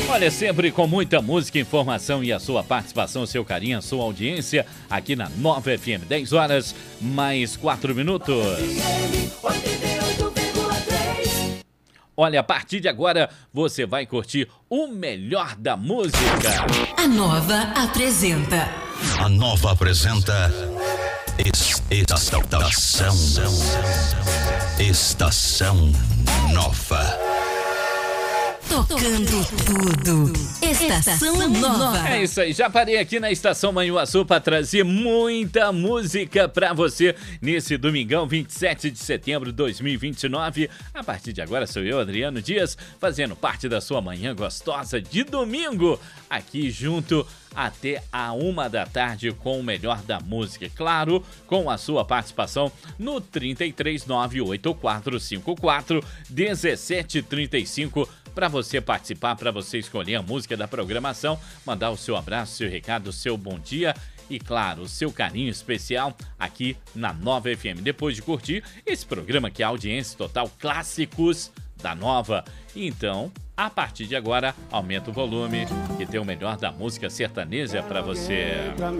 Olha, sempre com muita música, informação e a sua participação, seu carinho, a sua audiência aqui na Nova FM. 10 horas, mais 4 minutos. Olha, a partir de agora você vai curtir o melhor da música. A Nova apresenta. A Nova apresenta Estação Nova. Tocando tudo. Estação Nova. É isso aí, já parei aqui na Estação Manhuaçu para trazer muita música para você nesse domingão, 27 de setembro de 2029. A partir de agora sou eu, Adriano Dias, fazendo parte da sua manhã gostosa de domingo, aqui junto até a 1 da tarde com o melhor da música. Claro, com a sua participação no 339884541735 para você participar, para você escolher a música da programação, mandar o seu abraço, seu recado, o seu bom dia e, claro, o seu carinho especial aqui na Nova FM. Depois de curtir esse programa que é a audiência total, clássicos da Nova. Então, a partir de agora, aumenta o volume, que tem o melhor da música sertaneja para você.